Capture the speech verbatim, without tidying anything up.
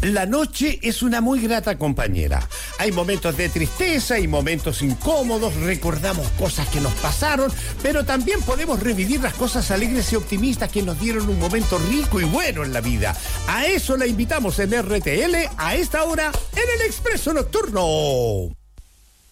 La noche es una muy grata compañera. Hay momentos de tristeza y momentos incómodos, recordamos cosas que nos pasaron, pero también podemos revivir las cosas alegres y optimistas que nos dieron un momento rico y bueno en la vida. A eso la invitamos en R T L a esta hora en el Expreso Nocturno.